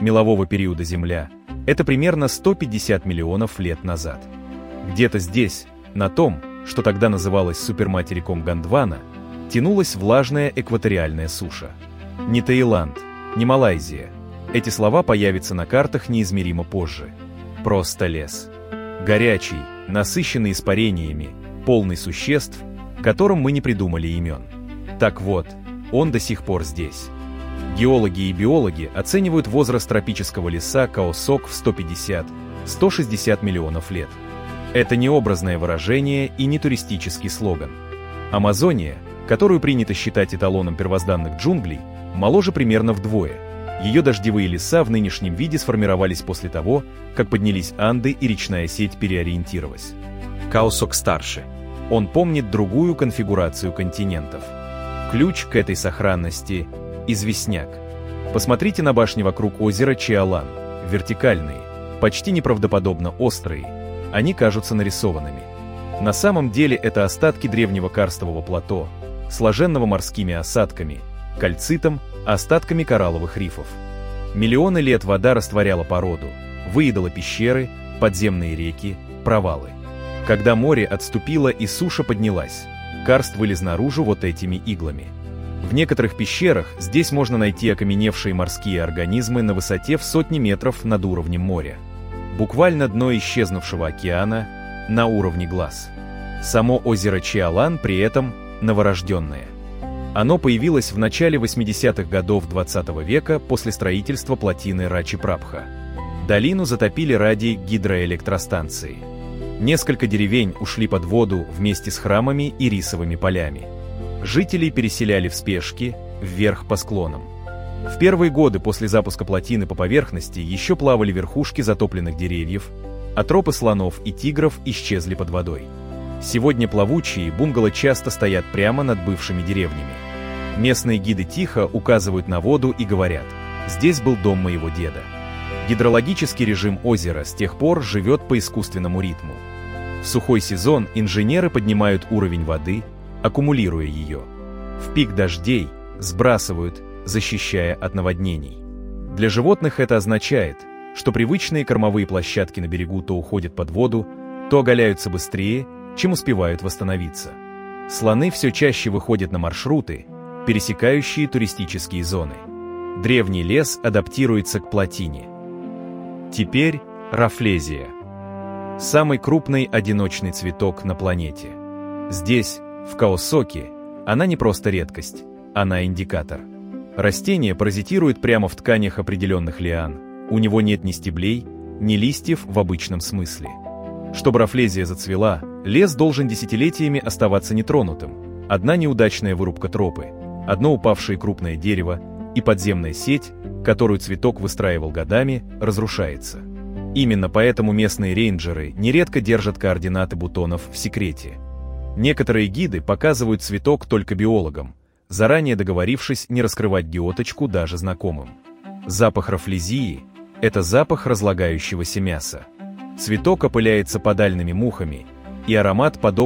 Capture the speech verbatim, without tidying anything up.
мелового периода Земля – это примерно сто пятьдесят миллионов лет назад. Где-то здесь, на том, что тогда называлось суперматериком Гондвана, тянулась влажная экваториальная суша. Не Таиланд, не Малайзия. Эти слова появятся на картах неизмеримо позже. Просто лес. Горячий, насыщенный испарениями, полный существ, которым мы не придумали имен. Так вот, он до сих пор здесь. Геологи и биологи оценивают возраст тропического леса Каосок в сто пятьдесят — сто шестьдесят миллионов лет. Это не образное выражение и не туристический слоган. Амазония, которую принято считать эталоном первозданных джунглей, моложе примерно вдвое. Ее дождевые леса в нынешнем виде сформировались после того, как поднялись Анды и речная сеть переориентировалась. Каосок старше. Он помнит другую конфигурацию континентов. Ключ к этой сохранности – известняк. Посмотрите на башни вокруг озера Чиалан. Вертикальные, почти неправдоподобно острые. Они кажутся нарисованными. На самом деле это остатки древнего карстового плато, сложенного морскими осадками, кальцитом, остатками коралловых рифов. Миллионы лет вода растворяла породу, выедала пещеры, подземные реки, провалы. Когда море отступило и суша поднялась, карст вылез наружу вот этими иглами. В некоторых пещерах здесь можно найти окаменевшие морские организмы на высоте в сотни метров над уровнем моря. Буквально дно исчезнувшего океана на уровне глаз. Само озеро Чиалан при этом новорожденное. Оно появилось в начале восьмидесятых годов двадцатого века после строительства плотины Рачи-Прабха. Долину затопили ради гидроэлектростанции. Несколько деревень ушли под воду вместе с храмами и рисовыми полями. Жителей переселяли в спешке, вверх по склонам. В первые годы после запуска плотины по поверхности еще плавали верхушки затопленных деревьев, а тропы слонов и тигров исчезли под водой. Сегодня плавучие бунгало часто стоят прямо над бывшими деревнями. Местные гиды тихо указывают на воду и говорят: «Здесь был дом моего деда». Гидрологический режим озера с тех пор живет по искусственному ритму. В сухой сезон инженеры поднимают уровень воды, аккумулируя ее. В пик дождей сбрасывают, защищая от наводнений. Для животных это означает, что привычные кормовые площадки на берегу то уходят под воду, то оголяются быстрее, чем успевают восстановиться. Слоны все чаще выходят на маршруты, пересекающие туристические зоны. Древний лес адаптируется к плотине. Теперь Рафлезия. Самый крупный одиночный цветок на планете. Здесь, в Каосоке, она не просто редкость, она индикатор. Растение паразитирует прямо в тканях определенных лиан. У него нет ни стеблей, ни листьев в обычном смысле. Чтобы Рафлезия зацвела, лес должен десятилетиями оставаться нетронутым. Одна неудачная вырубка тропы, одно упавшее крупное дерево и подземная сеть, которую цветок выстраивал годами, разрушается. Именно поэтому местные рейнджеры нередко держат координаты бутонов в секрете. Некоторые гиды показывают цветок только биологам, заранее договорившись не раскрывать геоточку даже знакомым. Запах рафлезии – это запах разлагающегося мяса. Цветок опыляется подальными мухами, и аромат подобный